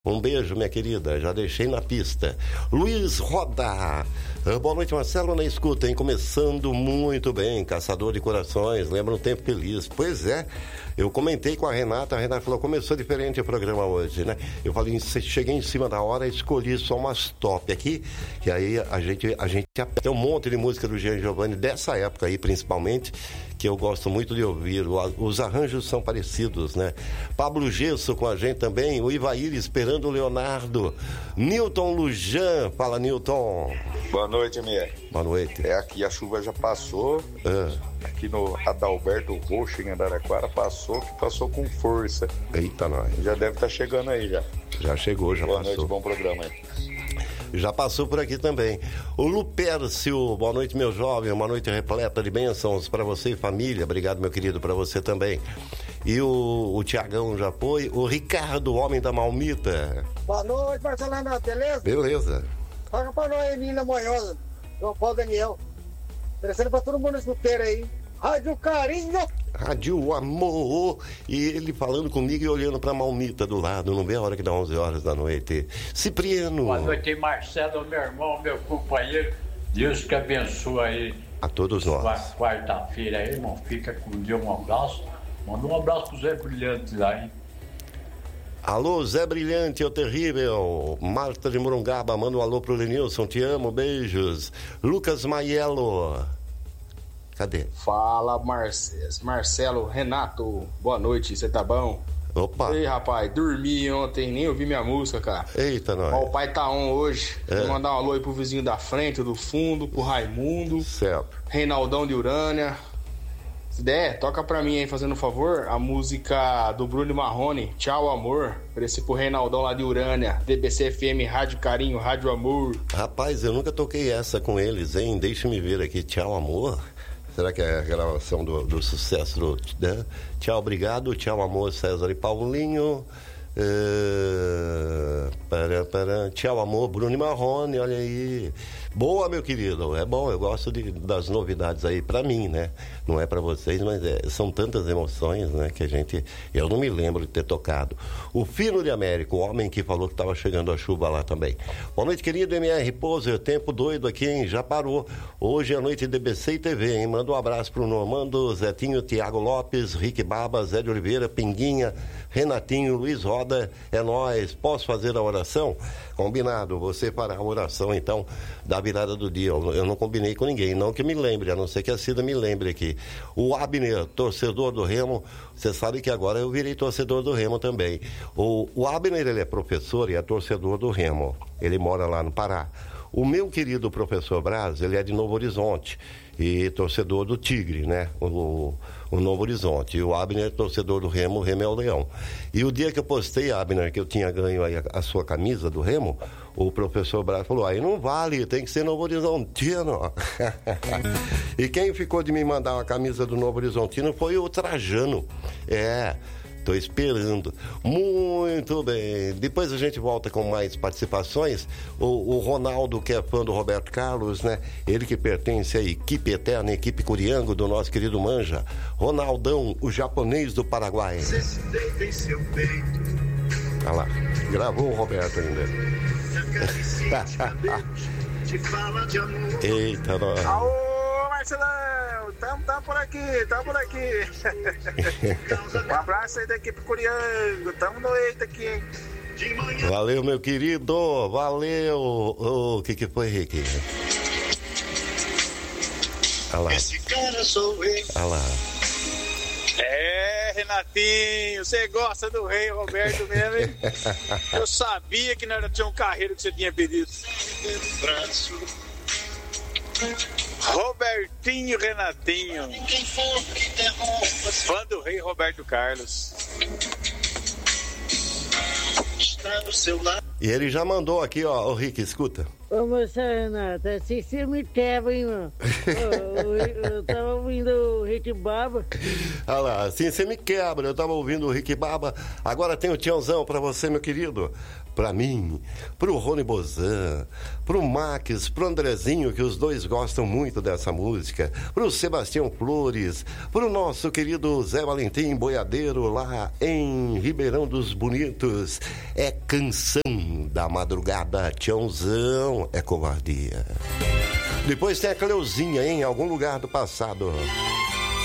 Um beijo, minha querida, já deixei na pista. Luiz Roda. Boa noite, Marcelo, na escuta, hein? Começando muito bem, Caçador de Corações, lembra um tempo feliz. Pois é, eu comentei com a Renata falou, começou diferente o programa hoje, né? Eu falei, cheguei em cima da hora, escolhi só umas top aqui, e aí a gente tem um monte de música do Jean Giovanni dessa época aí, principalmente, que eu gosto muito de ouvir. Os arranjos são parecidos, né? Pablo Gesso com a gente também, o Ivair esperando o Leonardo. Newton Lujan, fala Newton. Boa noite, Amier. Boa noite. Aqui a chuva já passou. Aqui no Adalberto Roxo, em Araraquara, passou com força. Eita, nós. Já deve estar chegando aí já. Já chegou, já boa passou. Boa noite, bom programa aí. Já passou por aqui também. O Lupércio, boa noite, meu jovem. Uma noite repleta de bênçãos para você e família. Obrigado, meu querido, para você também. E o Tiagão já foi. O Ricardo, homem da Malmita. Boa noite, Marcelana, beleza? Beleza. Toca pra nós, Nina Monhosa, João Paulo Daniel. Oferecendo pra todo mundo escuteiro aí. Rádio Carinho. Rádio Amor. E ele falando comigo e olhando pra Malmita do lado. Não vê a hora que dá 11 horas da noite. Cipriano. Boa noite, Marcelo, meu irmão, meu companheiro. Deus que abençoe aí. A todos nós. Quarta-feira aí, irmão. Fica com Deus, um abraço. Manda um abraço pro Zé Brilhante lá, hein? Alô, Zé Brilhante, o terrível. Marta de Morungaba, manda um alô pro Lenilson, te amo, beijos. Lucas Maiello. Cadê? Fala, Marcelo, Renato, boa noite, você tá bom? Opa. Ei, rapaz, dormi ontem, nem ouvi minha música, cara. Eita, nós. Ó, o pai tá on hoje. Vou mandar um alô aí pro vizinho da frente, do fundo, pro Raimundo. Certo. Reinaldão de Urânia. Se der, toca pra mim aí, fazendo um favor, a música do Bruno Marrone, Tchau Amor, ofereci pro Reinaldão lá de Urânia, DBC FM, Rádio Carinho, Rádio Amor. Rapaz, eu nunca toquei essa com eles, hein? Deixa-me ver aqui, Tchau Amor. Será que é a gravação do sucesso do... Né? Tchau, obrigado, Tchau Amor, César e Paulinho. Tchau Amor, Bruno Marrone, olha aí. Boa, meu querido, é bom, eu gosto das novidades aí pra mim, né? Não é pra vocês, mas são tantas emoções, né? Que eu não me lembro de ter tocado. O Fino de América, o homem que falou que tava chegando a chuva lá também. Boa noite, querido MR Poser, tempo doido aqui, hein? Já parou. Hoje é a noite de DBC e TV, hein? Manda um abraço pro Normando, Zetinho, Tiago Lopes, Rick Baba, Zé de Oliveira, Pinguinha, Renatinho, Luiz Roda, é nóis. Posso fazer a oração? Combinado, você fará a oração então da virada do dia. Eu não combinei com ninguém, não que me lembre, a não ser que a Cida me lembre aqui. O Abner, torcedor do Remo, você sabe que agora eu virei torcedor do Remo também. O Abner, ele é professor e é torcedor do Remo, ele mora lá no Pará. O meu querido professor Braz, ele é de Novo Horizonte e torcedor do Tigre, né? O Novo Horizonte. E o Abner é torcedor do Remo, o Remo é o Leão. E o dia que eu postei, Abner, que eu tinha ganho aí a sua camisa do Remo, o professor Braz falou, aí não vale, tem que ser Novo Horizontino. E quem ficou de me mandar uma camisa do Novo Horizontino foi o Trajano. Tô esperando. Muito bem. Depois a gente volta com mais participações. O Ronaldo, que é fã do Roberto Carlos, né? Ele que pertence à equipe eterna, a equipe Curiango do nosso querido Manja. Ronaldão, o japonês do Paraguai. Olha lá. Gravou o Roberto ainda. Eita, nós. Alô, Marcelão, tamo por aqui. Um abraço aí da equipe Curiango, tamo no eito aqui, hein? Valeu, meu querido, valeu. O que foi, Rick? Olha lá. Esse cara sou eu. Olha lá. Renatinho, você gosta do Rei Roberto mesmo, hein? Eu sabia que não era tinha um carreiro que você tinha pedido. Robertinho Renatinho, fã do Rei Roberto Carlos. E ele já mandou aqui, ó, o Rick, escuta. Ô, moça Renata, assim você me quebra, hein, mano? Eu tava ouvindo o Rick Baba. Olha lá, assim você me quebra, eu tava ouvindo o Rick Baba. Agora tem o Tiãozão pra você, meu querido. Pra mim, pro Rony Bozan, pro Max, pro Andrezinho, que os dois gostam muito dessa música, pro Sebastião Flores, pro nosso querido Zé Valentim Boiadeiro lá em Ribeirão dos Bonitos. É é canção da madrugada, Tiãozão é covardia. Depois tem a Cleuzinha, em algum lugar do passado.